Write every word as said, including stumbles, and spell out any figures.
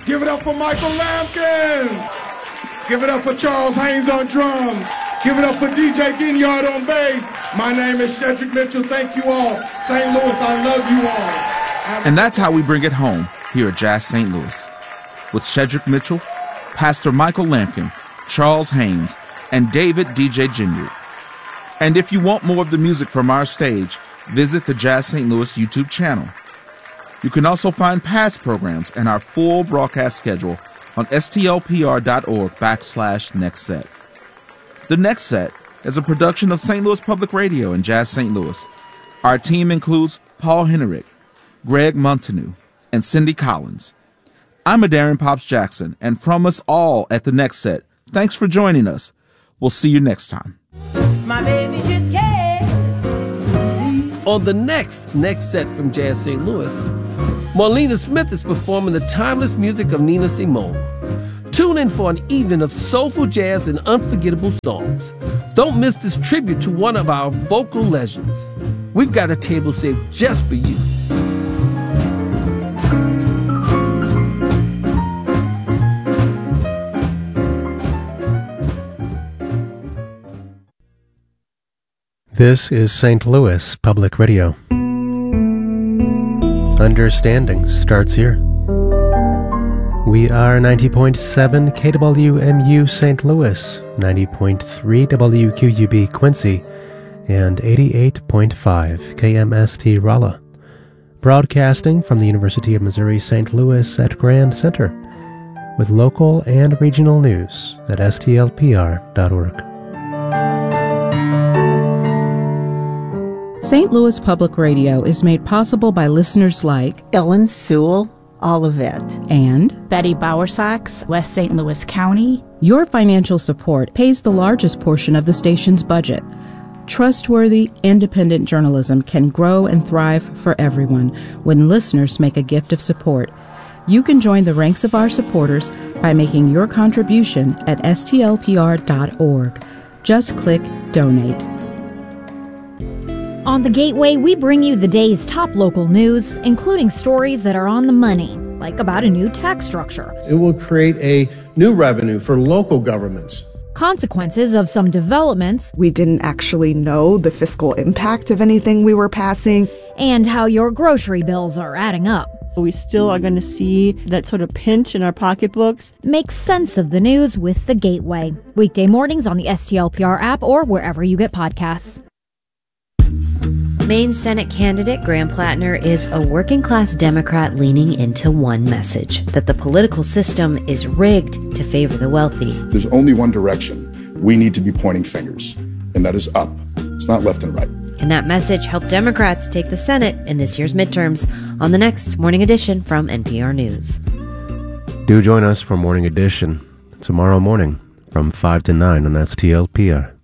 Give it up for Michael Lampkin. Give it up for Charles Haynes on drums. Give it up for D J Ginyard on bass. My name is Shedrick Mitchell. Thank you all. Saint Louis, I love you all. Have and that's how we bring it home here at Jazz Saint Louis. With Shedrick Mitchell, Pastor Michael Lampkin, Charles Haynes, and David D J Ginyard. And if you want more of the music from our stage, visit the Jazz Saint Louis YouTube channel. You can also find past programs and our full broadcast schedule on stlpr.org backslash next set. The Next Set is a production of Saint Louis Public Radio and Jazz Saint Louis. Our team includes Paul Henrich, Greg Montanu, and Cindy Collins. I'm Adarian Pops Jackson, and from us all at The Next Set, thanks for joining us. We'll see you next time. My baby just cares. On the next Next Set from Jazz Saint Louis, Marlena Smith is performing the timeless music of Nina Simone. Tune in for an evening of soulful jazz and unforgettable songs. Don't miss this tribute to one of our vocal legends. We've got a table saved just for you. This is Saint Louis Public Radio. Understanding starts here. We are ninety point seven K W M U Saint Louis, ninety point three W Q U B Quincy, and eighty-eight point five K M S T Rolla. Broadcasting from the University of Missouri Saint Louis at Grand Center, with local and regional news at S T L P R dot org. Saint Louis Public Radio is made possible by listeners like Ellen Sewell, Olivet, and Betty Bowersox, West Saint Louis County. Your financial support pays the largest portion of the station's budget. Trustworthy, independent journalism can grow and thrive for everyone when listeners make a gift of support. You can join the ranks of our supporters by making your contribution at S T L P R dot org. Just click Donate. On The Gateway, we bring you the day's top local news, including stories that are on the money, like about a new tax structure. It will create a new revenue for local governments. Consequences of some developments. We didn't actually know the fiscal impact of anything we were passing. And how your grocery bills are adding up. We still are going to see that sort of pinch in our pocketbooks. Make sense of the news with The Gateway. Weekday mornings on the S T L P R app or wherever you get podcasts. Maine Senate candidate Graham Plattner is a working-class Democrat leaning into one message, that the political system is rigged to favor the wealthy. There's only one direction. We need to be pointing fingers, and that is up. It's not left and right. Can that message help Democrats take the Senate in this year's midterms? On the next Morning Edition from N P R News. Do join us for Morning Edition tomorrow morning from five to nine on S T L P R.